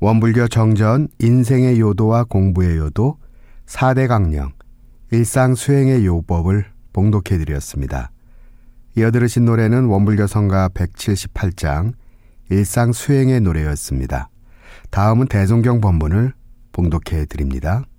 원불교 정전, 인생의 요도와 공부의 요도, 4대 강령, 일상 수행의 요법을 봉독해드렸습니다. 이어 들으신 노래는 원불교 성가 178장 일상 수행의 노래였습니다. 다음은 대종경 법문을 봉독해드립니다.